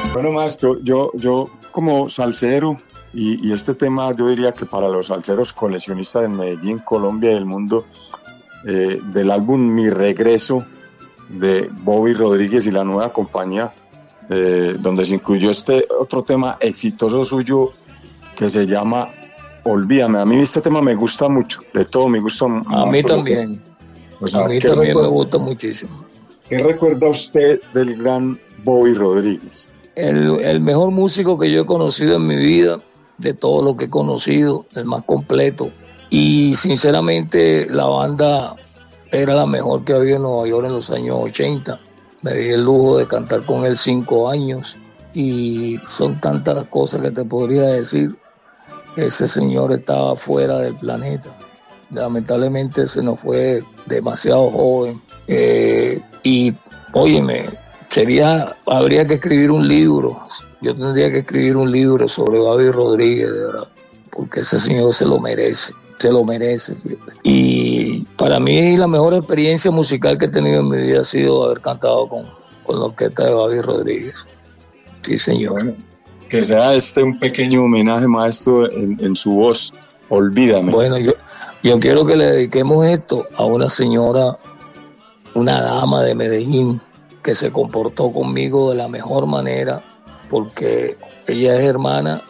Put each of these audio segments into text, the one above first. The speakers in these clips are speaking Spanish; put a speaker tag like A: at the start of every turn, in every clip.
A: Bueno, maestro, yo como salsero, y este tema yo diría que para los salseros coleccionistas en Medellín, Colombia y el mundo, del álbum Mi Regreso de Bobby Rodríguez y la nueva compañía, donde se incluyó este otro tema exitoso suyo que se llama Olvídame. A mí este tema me gusta mucho, de todo me gusta.
B: A mí también.
A: O sea,
B: a mí también me gusta muchísimo.
A: ¿Qué recuerda usted del gran Bobby Rodríguez?
B: El mejor músico que yo he conocido en mi vida, de todo lo que he conocido, el más completo. Y sinceramente la banda era la mejor que había en Nueva York en los años 80. Me di el lujo de cantar con él 5 años y son tantas las cosas que te podría decir. Ese señor estaba fuera del planeta. Lamentablemente se nos fue demasiado joven. Y óyeme, habría que escribir un libro. Yo tendría que escribir un libro sobre Bobby Rodríguez, de verdad, porque ese señor se lo merece. Fíjate. Y para mí la mejor experiencia musical que he tenido en mi vida ha sido haber cantado con la orquesta de Bobby Rodríguez. Sí, señor.
A: Bueno, que sea un pequeño homenaje, maestro, en su voz. Olvídame.
B: Bueno, yo quiero que le dediquemos esto a una señora, una dama de Medellín, que se comportó conmigo de la mejor manera, porque ella es hermana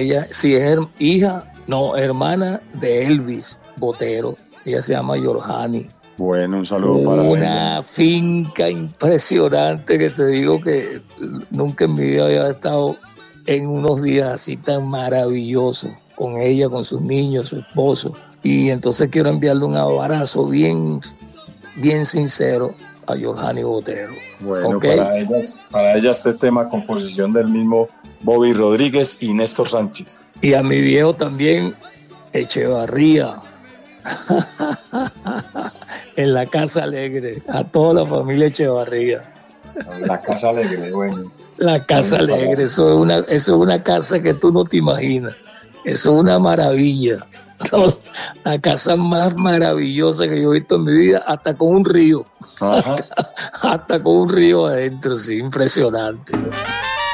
B: hermana de Elvis Botero. Ella se llama Yorhani.
A: Bueno, un saludo para ella.
B: Una finca impresionante que te digo que nunca en mi vida había estado en unos días así tan maravillosos con ella, con sus niños, su esposo. Y entonces quiero enviarle un abrazo bien, bien sincero a Yorhani Botero.
A: Bueno,
B: ¿Okay?
A: para ella este tema, composición del mismo Bobby Rodríguez y Néstor Sánchez.
B: Y a mi viejo también, Echevarría. En la Casa Alegre, a toda la familia Echevarría.
A: La Casa Alegre, bueno.
B: La Casa Alegre, eso es una casa que tú no te imaginas. Eso es una maravilla. La casa más maravillosa que yo he visto en mi vida, hasta con un río. Hasta con un río adentro, sí, impresionante.